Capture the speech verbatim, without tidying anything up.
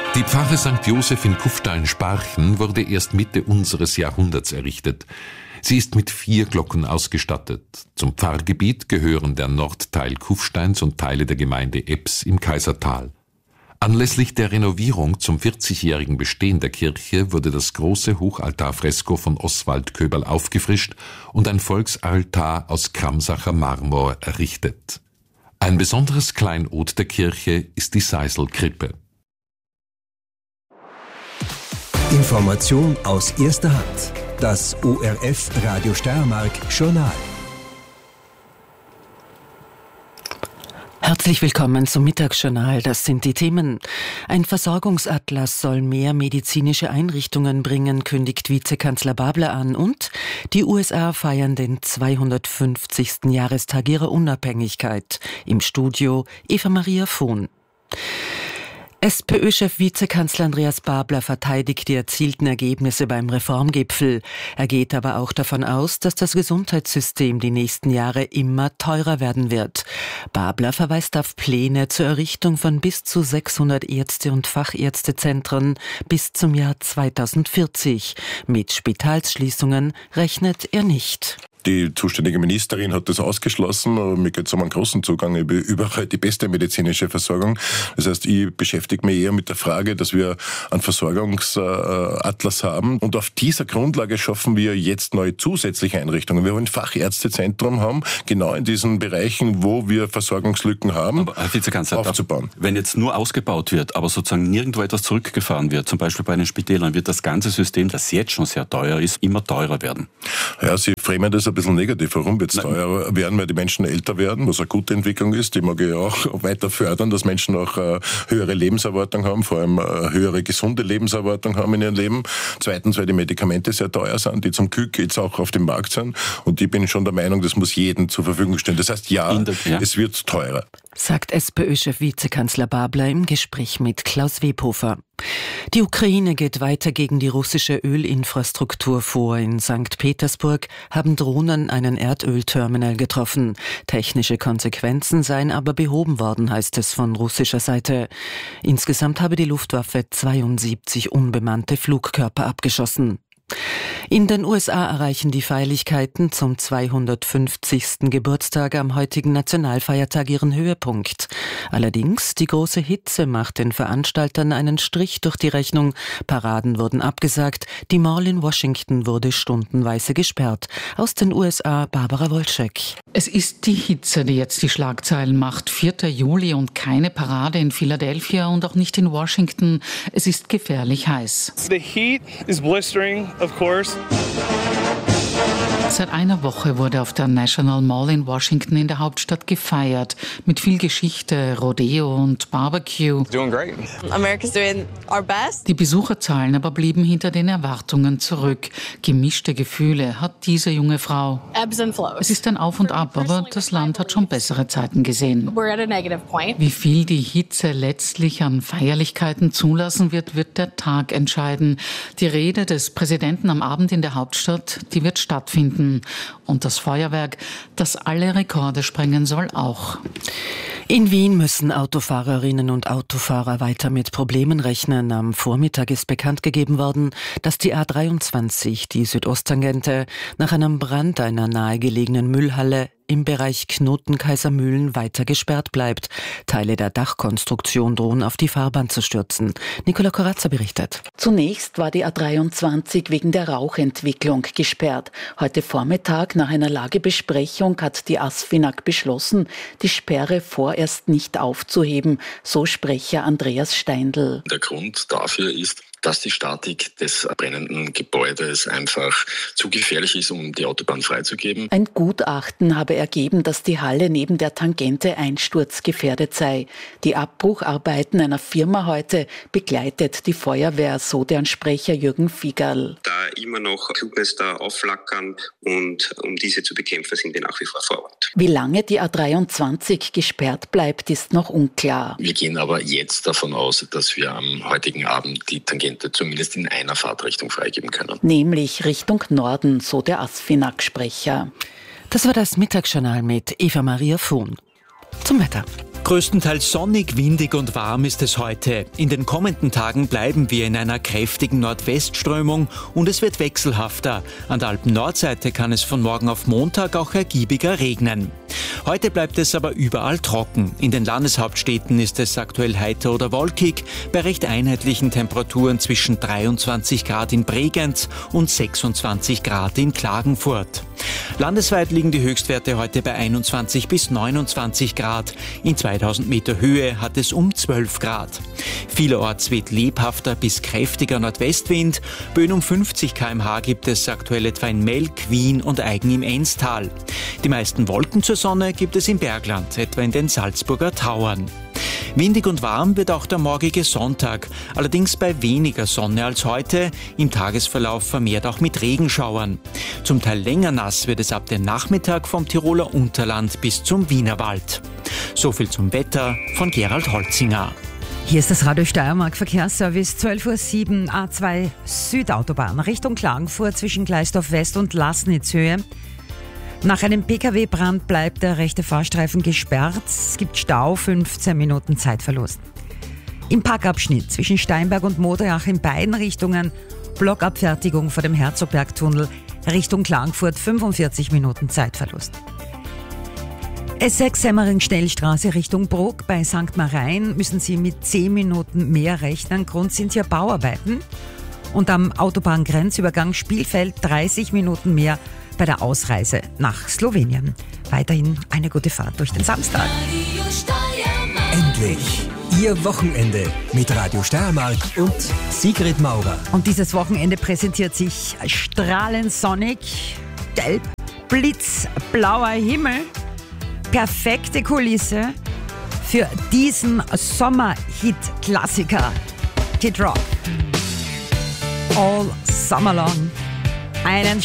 Die Pfarre Sankt Joseph in Kufstein-Sparchen wurde erst Mitte unseres Jahrhunderts errichtet. Sie ist mit vier Glocken ausgestattet. Zum Pfarrgebiet gehören der Nordteil Kufsteins und Teile der Gemeinde Ebbs im Kaisertal. Anlässlich der Renovierung zum vierzigjährigen Bestehen der Kirche wurde das große Hochaltarfresko von Oswald Köberl aufgefrischt und ein Volksaltar aus Kramsacher Marmor errichtet. Ein besonderes Kleinod der Kirche ist die Seiselkrippe. Information aus erster Hand. Das O R F Radio Steiermark Journal. Herzlich willkommen zum Mittagsjournal. Das sind die Themen. Ein Versorgungsatlas soll mehr medizinische Einrichtungen bringen, kündigt Vizekanzler Babler an. Und die U S A feiern den zweihundertfünfzigsten Jahrestag ihrer Unabhängigkeit. Im Studio Eva Maria Vohn. SPÖ-Chef Vizekanzler Andreas Babler verteidigt die erzielten Ergebnisse beim Reformgipfel. Er geht aber auch davon aus, dass das Gesundheitssystem die nächsten Jahre immer teurer werden wird. Babler verweist auf Pläne zur Errichtung von bis zu sechshundert Ärzte- und Fachärztezentren bis zum Jahr zweitausendvierzig. Mit Spitalsschließungen rechnet er nicht. Die zuständige Ministerin hat das ausgeschlossen, aber mir geht es um einen großen Zugang über überall die beste medizinische Versorgung. Das heißt, ich beschäftige mich eher mit der Frage, dass wir einen Versorgungsatlas haben und auf dieser Grundlage schaffen wir jetzt neue zusätzliche Einrichtungen. Wir wollen ein Fachärztezentrum haben, genau in diesen Bereichen, wo wir Versorgungslücken haben, aber, Herr Vizekanzler, aufzubauen. Wenn jetzt nur ausgebaut wird, aber sozusagen nirgendwo etwas zurückgefahren wird, zum Beispiel bei den Spitälern, wird das ganze System, das jetzt schon sehr teuer ist, immer teurer werden. Ja, Sie framen das ein bisschen negativ. Warum wird es teurer werden? Weil die Menschen älter werden, was eine gute Entwicklung ist. Die mag ich auch weiter fördern, dass Menschen auch äh, höhere Lebenserwartung haben, vor allem äh, höhere gesunde Lebenserwartung haben in ihrem Leben. Zweitens, weil die Medikamente sehr teuer sind, die zum Glück jetzt auch auf dem Markt sind. Und ich bin schon der Meinung, das muss jedem zur Verfügung stehen. Das heißt, ja, der, ja. es wird teurer. Sagt SPÖ-Chef Vizekanzler Babler im Gespräch mit Klaus Webhofer. Die Ukraine geht weiter gegen die russische Ölinfrastruktur vor. In Sankt Petersburg haben Drohnen einen Erdölterminal getroffen. Technische Konsequenzen seien aber behoben worden, heißt es von russischer Seite. Insgesamt habe die Luftwaffe zweiundsiebzig unbemannte Flugkörper abgeschossen. In den U S A erreichen die Feierlichkeiten zum zweihundertfünfzigsten Geburtstag am heutigen Nationalfeiertag ihren Höhepunkt. Allerdings, die große Hitze macht den Veranstaltern einen Strich durch die Rechnung. Paraden wurden abgesagt, die Mall in Washington wurde stundenweise gesperrt. Aus den U S A Barbara Wolczek. Es ist die Hitze, die jetzt die Schlagzeilen macht. vierter Juli und keine Parade in Philadelphia und auch nicht in Washington. Es ist gefährlich heiß. The heat is blistering, of course. Seit einer Woche wurde auf der National Mall in Washington in der Hauptstadt gefeiert. Mit viel Geschichte, Rodeo und Barbecue. Doing great. America's doing our best. Die Besucherzahlen aber blieben hinter den Erwartungen zurück. Gemischte Gefühle hat diese junge Frau. Ebbs and flows. Es ist ein Auf und Ab, aber das Land hat schon bessere Zeiten gesehen. We're at a negative point. Wie viel die Hitze letztlich an Feierlichkeiten zulassen wird, wird der Tag entscheiden. Die Rede des Präsidenten am Abend in der Hauptstadt, die wird stattfinden. Und das Feuerwerk, das alle Rekorde sprengen soll, auch. In Wien müssen Autofahrerinnen und Autofahrer weiter mit Problemen rechnen. Am Vormittag ist bekannt gegeben worden, dass die A dreiundzwanzig, die Südosttangente, nach einem Brand einer nahegelegenen Müllhalle im Bereich Knoten-Kaisermühlen weiter gesperrt bleibt. Teile der Dachkonstruktion drohen auf die Fahrbahn zu stürzen. Nicola Corazza berichtet. Zunächst war die A dreiundzwanzig wegen der Rauchentwicklung gesperrt. Heute Vormittag nach einer Lagebesprechung hat die ASFINAG beschlossen, die Sperre vorerst nicht aufzuheben, so Sprecher Andreas Steindl. Der Grund dafür ist, dass die Statik des brennenden Gebäudes einfach zu gefährlich ist, um die Autobahn freizugeben. Ein Gutachten habe ergeben, dass die Halle neben der Tangente einsturzgefährdet sei. Die Abbrucharbeiten einer Firma heute begleitet die Feuerwehr, so deren Sprecher Jürgen Fiegerl. Da immer noch Flugnester aufflackern und um diese zu bekämpfen, sind wir nach wie vor vor Ort. Wie lange die A dreiundzwanzig gesperrt bleibt, ist noch unklar. Wir gehen aber jetzt davon aus, dass wir am heutigen Abend die Tangente zumindest in einer Fahrtrichtung freigeben können. Nämlich Richtung Norden, so der ASFINAG-Sprecher. Das war das Mittagsjournal mit Eva Maria Vohn. Zum Wetter. Größtenteils sonnig, windig und warm ist es heute. In den kommenden Tagen bleiben wir in einer kräftigen Nordwestströmung und es wird wechselhafter. An der Alpen-Nordseite kann es von morgen auf Montag auch ergiebiger regnen. Heute bleibt es aber überall trocken. In den Landeshauptstädten ist es aktuell heiter oder wolkig, bei recht einheitlichen Temperaturen zwischen dreiundzwanzig Grad in Bregenz und sechsundzwanzig Grad in Klagenfurt. Landesweit liegen die Höchstwerte heute bei einundzwanzig bis neunundzwanzig Grad. In zweitausend Meter Höhe hat es um zwölf Grad. Vielerorts weht lebhafter bis kräftiger Nordwestwind. Böen um fünfzig Kilometer pro Stunde gibt es aktuell etwa in Melk, Wien und Aigen im Enztal. Die meisten Wolken zur Sonne gibt es im Bergland, etwa in den Salzburger Tauern. Windig und warm wird auch der morgige Sonntag, allerdings bei weniger Sonne als heute, im Tagesverlauf vermehrt auch mit Regenschauern. Zum Teil länger nass wird es ab dem Nachmittag vom Tiroler Unterland bis zum Wienerwald. So viel zum Wetter von Gerald Holzinger. Hier ist das Radio Steiermark Verkehrsservice, zwölf Uhr sieben, A zwei Südautobahn, Richtung Klagenfurt zwischen Gleisdorf West und Laßnitzhöhe. Nach einem Pkw-Brand bleibt der rechte Fahrstreifen gesperrt. Es gibt Stau, fünfzehn Minuten Zeitverlust. Im Parkabschnitt zwischen Steinberg und Modriach in beiden Richtungen Blockabfertigung vor dem Herzogbergtunnel Richtung Klagenfurt, fünfundvierzig Minuten Zeitverlust. S sechs Semmering-Schnellstraße Richtung Bruck bei Sankt Marein müssen Sie mit zehn Minuten mehr rechnen. Grund sind hier Bauarbeiten. Und am Autobahngrenzübergang Spielfeld dreißig Minuten mehr bei der Ausreise nach Slowenien. Weiterhin eine gute Fahrt durch den Samstag. Endlich Ihr Wochenende mit Radio Steiermark und Sigrid Maurer. Und dieses Wochenende präsentiert sich strahlend sonnig, gelb, blitzblauer Himmel, perfekte Kulisse für diesen Sommerhit-Klassiker Kid Rock. All Summer Long. Einen